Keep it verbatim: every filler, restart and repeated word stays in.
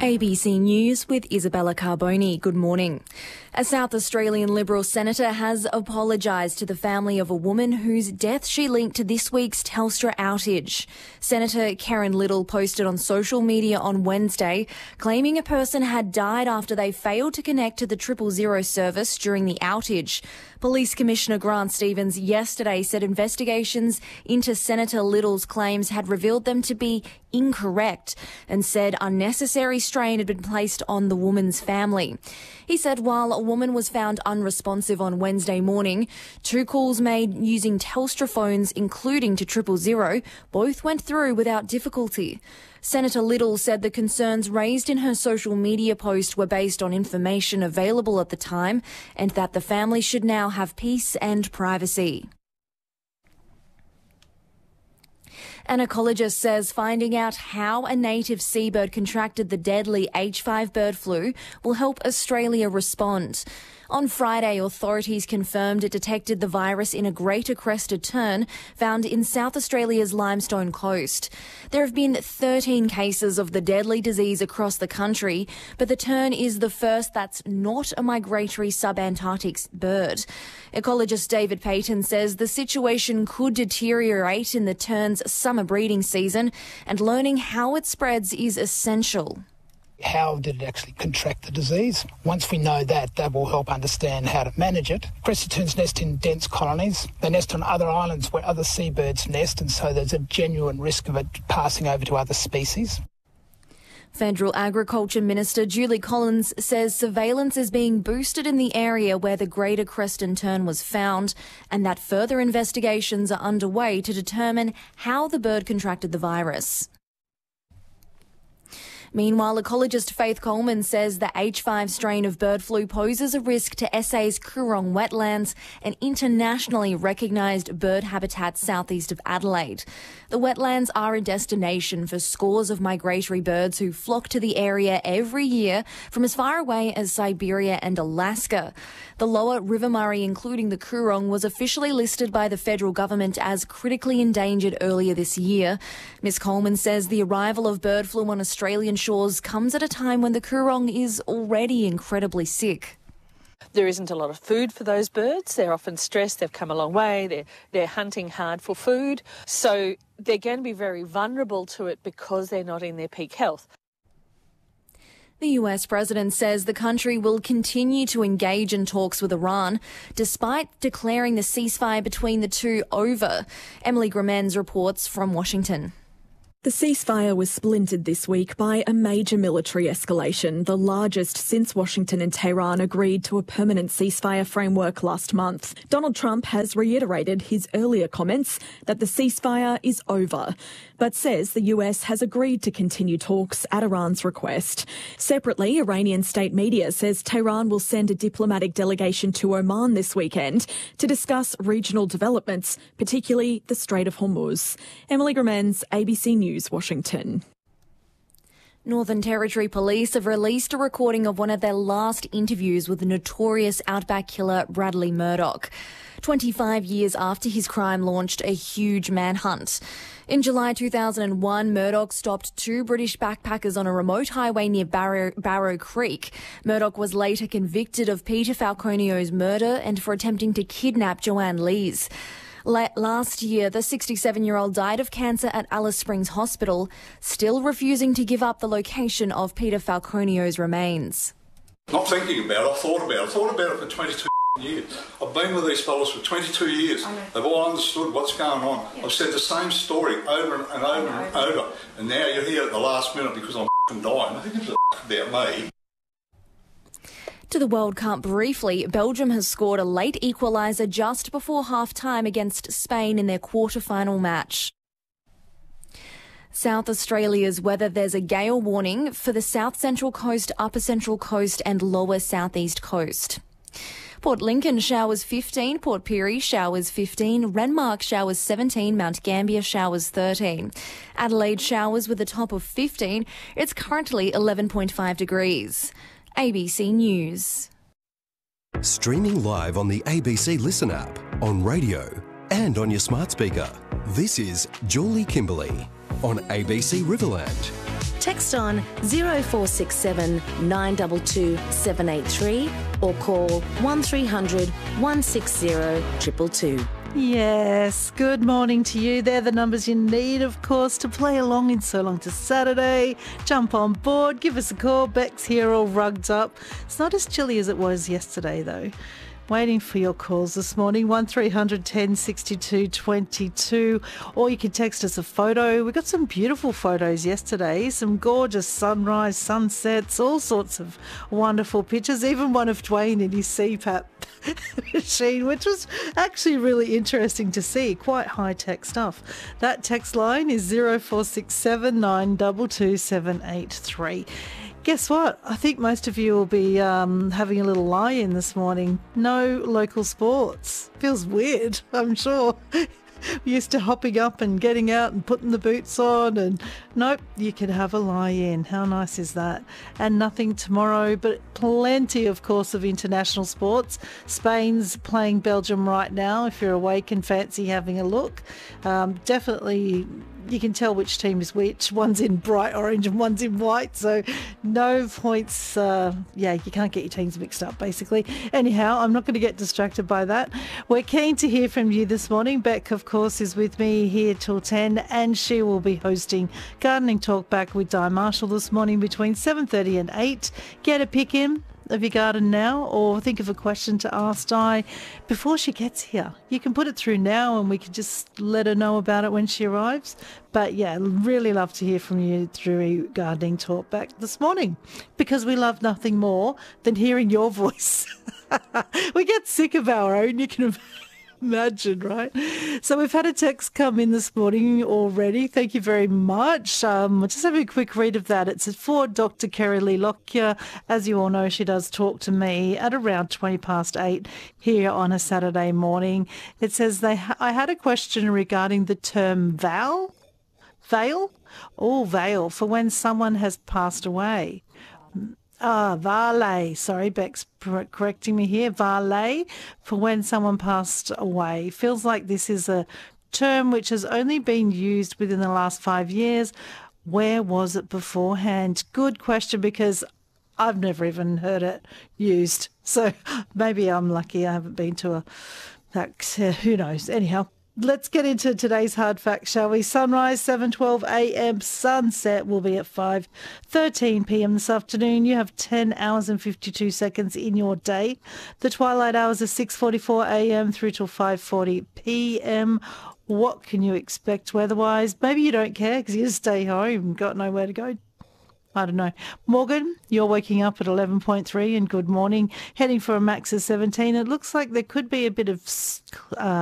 A B C News with Isabella Carboni. Good morning. A South Australian Liberal senator has apologised to the family of a woman whose death she linked to this week's Telstra outage. Senator Karen Little posted on social media on Wednesday, claiming a person had died after they failed to connect to the triple zero service during the outage. Police Commissioner Grant Stevens yesterday said investigations into Senator Little's claims had revealed them to be incorrect and said unnecessary strain had been placed on the woman's family. He said while a woman was found unresponsive on Wednesday morning, two calls made using Telstra phones, including to triple zero, both went through without difficulty. Senator Little said the concerns raised in her social media post were based on information available at the time and that the family should now have peace and privacy. An ecologist says finding out how a native seabird contracted the deadly H five bird flu will help Australia respond. On Friday, authorities confirmed it detected the virus in a greater crested tern found in South Australia's Limestone Coast. There have been thirteen cases of the deadly disease across the country, but the tern is the first that's not a migratory sub-Antarctic bird. Ecologist David Payton says the situation could deteriorate in the tern's summer breeding season, and learning how it spreads is essential. How did it actually contract the disease? Once we know that, that will help understand how to manage it. Crested terns nest in dense colonies. They nest on other islands where other seabirds nest, and so there's a genuine risk of it passing over to other species. Federal Agriculture Minister Julie Collins says surveillance is being boosted in the area where the greater crested tern was found, and that further investigations are underway to determine how the bird contracted the virus. Meanwhile, ecologist Faith Coleman says the H five strain of bird flu poses a risk to S A's Coorong wetlands, an internationally recognised bird habitat southeast of Adelaide. The wetlands are a destination for scores of migratory birds who flock to the area every year from as far away as Siberia and Alaska. The lower River Murray, including the Coorong, was officially listed by the federal government as critically endangered earlier this year. Miz Coleman says the arrival of bird flu on Australian shores comes at a time when the Coorong is already incredibly sick. There isn't a lot of food for those birds. They're often stressed. They've come a long way. They're, they're hunting hard for food. So they're going to be very vulnerable to it because they're not in their peak health. The U S president says the country will continue to engage in talks with Iran despite declaring the ceasefire between the two over. Emily Gramens reports from Washington. The ceasefire was splintered this week by a major military escalation, the largest since Washington and Tehran agreed to a permanent ceasefire framework last month. Donald Trump has reiterated his earlier comments that the ceasefire is over, but says the U S has agreed to continue talks at Iran's request. Separately, Iranian state media says Tehran will send a diplomatic delegation to Oman this weekend to discuss regional developments, particularly the Strait of Hormuz. Emily Gramens, A B C News, Washington. Northern Territory Police have released a recording of one of their last interviews with the notorious outback killer Bradley Murdoch. twenty-five years after his crime launched a huge manhunt. In July two thousand one, Murdoch stopped two British backpackers on a remote highway near Barrow, Barrow Creek. Murdoch was later convicted of Peter Falconio's murder and for attempting to kidnap Joanne Lees. Last year, the sixty-seven-year-old died of cancer at Alice Springs Hospital, still refusing to give up the location of Peter Falconio's remains. Not thinking about it, I thought about it. I thought about it for twenty-two years. I've been with these fellas for twenty-two years. They've all understood what's going on. Yeah. I've said the same story over and over and over. And now you're here at the last minute because I'm f***ing dying. Who gives a f*** about me? To the World Cup briefly, Belgium has scored a late equaliser just before half-time against Spain in their quarter-final match. South Australia's weather, there's a gale warning for the South Central Coast, Upper Central Coast and Lower South East Coast. Port Lincoln showers fifteen, Port Pirie showers fifteen, Renmark showers seventeen, Mount Gambier showers thirteen. Adelaide showers with a top of fifteen. It's currently eleven point five degrees. A B C News. Streaming live on the A B C Listen app, on radio and on your smart speaker. This is Julie Kimberley on A B C Riverland. Text on zero four six seven nine two two seven eight three or call one three hundred one six zero two two two. Yes, good morning to you. They're the numbers you need, of course, to play along in So Long to Saturday. Jump on board, give us a call. Beck's here all rugged up. It's not as chilly as it was yesterday, though. Waiting for your calls this morning, one three hundred ten sixty-two twenty-two, or you can text us a photo. We got some beautiful photos yesterday, some gorgeous sunrise, sunsets, all sorts of wonderful pictures, even one of Dwayne in his C PAP machine, which was actually really interesting to see, quite high-tech stuff. That text line is zero four six seven nine two two seven eight three. Guess what? I think most of you will be um, having a little lie-in this morning. No local sports. Feels weird, I'm sure. We're used to hopping up and getting out and putting the boots on, and nope, you can have a lie-in. How nice is that? And nothing tomorrow, but plenty, of course, of international sports. Spain's playing Belgium right now, if you're awake and fancy having a look. Um, definitely... You can tell which team is which. One's in bright orange and one's in white. So no points. Uh, yeah, you can't get your teams mixed up, basically. Anyhow, I'm not going to get distracted by that. We're keen to hear from you this morning. Beck, of course, is with me here till ten, and she will be hosting Gardening Talk Back with Di Marshall this morning between seven thirty and eight. Get a pick in of your garden now, or think of a question to ask Di before she gets here. You can put it through now and we can just let her know about it when she arrives. But yeah, really love to hear from you through Gardening Talk Back this morning, because we love nothing more than hearing your voice. We get sick of our own, you can imagine, right? So we've had a text come in this morning already. Thank you very much. Um, I'll just have a quick read of that. It's for Doctor Kerry Lee Lockyer. As you all know, she does talk to me at around twenty past eight here on a Saturday morning. It says, they ha- I had a question regarding the term val, veil, or veil for when someone has passed away. Ah, valet. Sorry, Beck's correcting me here. Valet, for when someone passed away. Feels like this is a term which has only been used within the last five years. Where was it beforehand? Good question, because I've never even heard it used. So maybe I'm lucky I haven't been to a... That, uh, who knows? Anyhow. Let's get into today's hard fact, shall we? Sunrise, seven twelve a m. Sunset will be at five thirteen p m this afternoon. You have ten hours and fifty-two seconds in your day. The twilight hours are six forty-four a m through till five forty p m. What can you expect weather-wise? Maybe you don't care because you just stay home, got nowhere to go. I don't know. Morgan, you're waking up at eleven point three and good morning. Heading for a max of seventeen. It looks like there could be a bit of... Uh,